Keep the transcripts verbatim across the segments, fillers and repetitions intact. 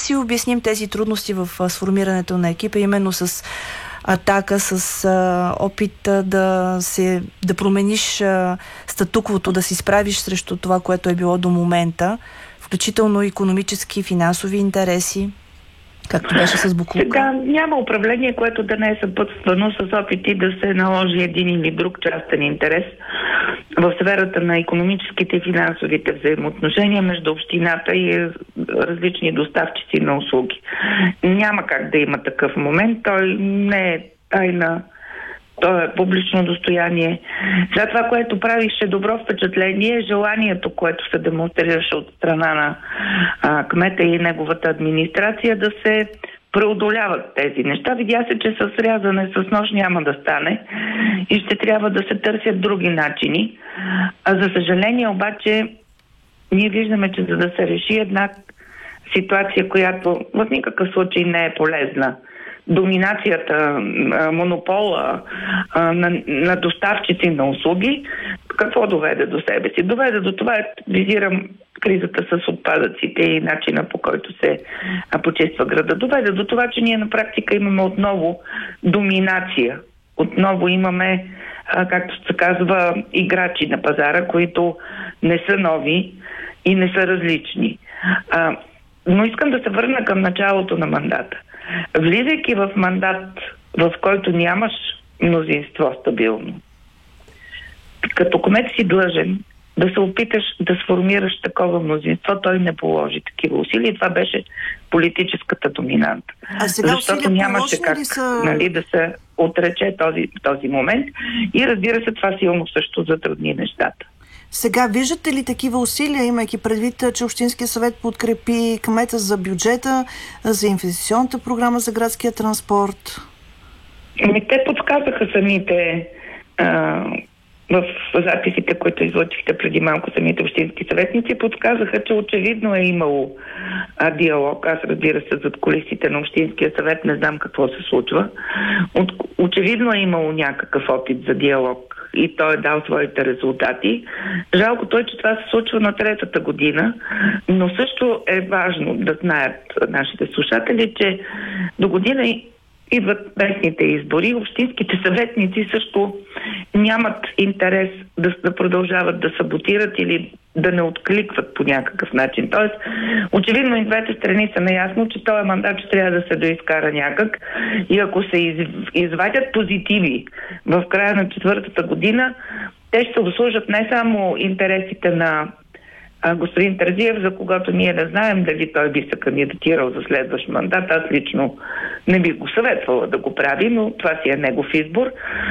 си обясним тези трудности в а, сформирането на екипа, именно с атака, с а, опит а, да се да промениш а, статуквото, да се справиш срещу това, което е било до момента, включително икономически, финансови интереси, както беше с боклука? Сега няма управление, което да не е съпътствано с опити да се наложи един или друг частен интерес в сферата на икономическите и финансовите взаимоотношения между общината и различни доставчици на услуги. Няма как да има такъв момент. Той не е тайна. То е публично достояние. За това, което правише добро впечатление, е желанието, което се демонстрираше от страна на а, кмета и неговата администрация да се преодоляват тези неща. Видя се, че с рязане с нож няма да стане и ще трябва да се търсят други начини. А за съжаление обаче ние виждаме, че за да се реши една ситуация, която в никакъв случай не е полезна, доминацията, монопола на, на доставчици на услуги, какво доведе до себе си? Доведе до това, визирам кризата с отпадъците и начина, по който се почиства града. Доведе до това, че ние на практика имаме отново доминация. Отново имаме, както се казва, играчи на пазара, които не са нови и не са различни. Но искам да се върна към началото на мандата. Влизайки в мандат, в който нямаш мнозинство стабилно, като кмет си длъжен да се опиташ да сформираш такова мнозинство, той не положи такива усилия. Това беше политическата доминанта. А сега защото нямаше как са... нали, да се отрече този, този момент и разбира се, това силно също затрудни нещата. Сега виждате ли такива усилия, имайки предвид, че Общинския съвет подкрепи кмета за бюджета, за инвестиционната програма за градския транспорт? Ами те подсказаха самите а, в записите, които излъчихте преди малко, самите общински съветници, подсказаха, че очевидно е имало а, диалог. Аз разбира се, зад кулисите на Общинския съвет не знам какво се случва. От, очевидно е имало някакъв опит за диалог и той е дал своите резултати. Жалко той, че това се случва на третата година, но също е важно да знаят нашите слушатели, че до година идват местните избори. Общинските съветници също нямат интерес да, да продължават да саботират или да не откликват по някакъв начин. Тоест, очевидно и двете страни са наясно, че този мандат ще трябва да се доизкара някак и ако се из, извадят позитиви в края на четвъртата година, те ще обслужат не само интересите на а, господин Терзиев, за когато ние не знаем дали той би се кандидатирал за следващ мандат. Аз лично не бих го съветвала да го прави, но това си е негов избор.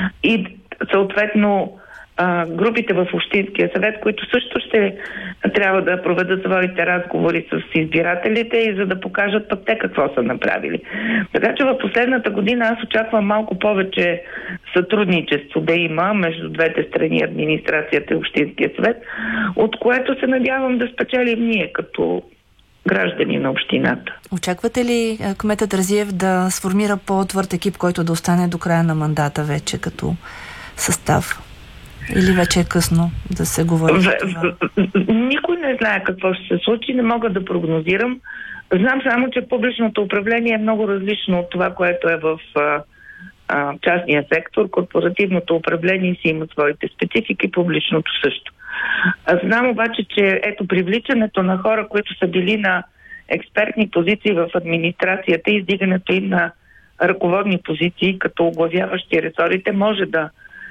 И съответно групите в Общинския съвет, които също ще трябва да проведат своите разговори с избирателите и за да покажат пък те какво са направили. Така че в последната година аз очаквам малко повече сътрудничество да има между двете страни, администрацията и Общинския съвет, от което се надявам да спечелим ние като граждани на общината. Очаквате ли кмета Терзиев да сформира по-твърд екип, който да остане до края на мандата вече като състав? Или вече е късно да се говори за това? Никой не знае какво ще се случи, не мога да прогнозирам. Знам само, че публичното управление е много различно от това, което е в а, а, частния сектор. Корпоративното управление си има своите специфики, публичното също. А знам обаче, че ето привличането на хора, които са били на експертни позиции в администрацията и издигането им на ръководни позиции, като оглавяващи ресорите, може да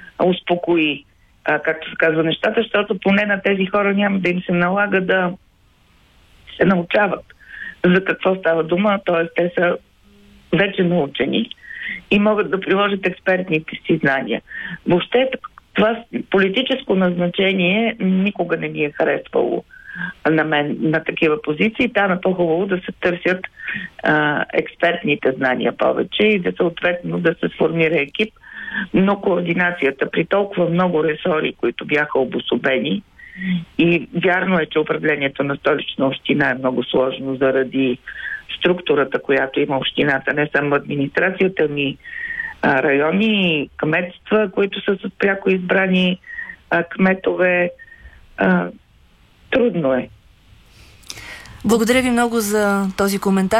успокои, а, както се казва, нещата, защото поне на тези хора няма да им се налага да се научават за какво става дума, т.е. те са вече научени и могат да приложат експертните си знания. Въобще това политическо назначение никога не ми е харесвало на мен на такива позиции. Там е по-хубаво да се търсят а, експертните знания повече и да съответно да се сформира екип, но координацията при толкова много ресори, които бяха обособени, и вярно е, че управлението на Столична община е много сложно заради структурата, която има общината, не само администрацията, ми а, райони, кметства, които са с пряко избрани а, кметове. А, трудно е. Благодаря ви много за този коментар.